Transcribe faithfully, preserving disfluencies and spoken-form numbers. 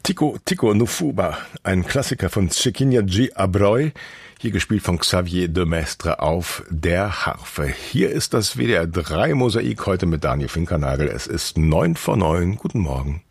Tico Tico Nufuba, ein Klassiker von Chiquinha G. Abreu, hier gespielt von Xavier de Maistre auf der Harfe. Hier ist das W D R drei Mosaik heute mit Daniel Finkernagel. Es ist neun vor neun. Guten Morgen.